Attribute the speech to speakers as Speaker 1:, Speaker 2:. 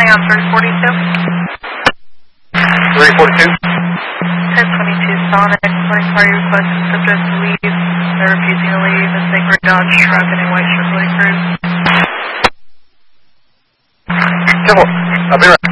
Speaker 1: morning on 342.
Speaker 2: 342?
Speaker 1: 1022 Sonic, morning party request subject to leave. They're refusing to leave. A sacred Dodge truck and a white Chevrolet Cruze.
Speaker 2: I'll be right back.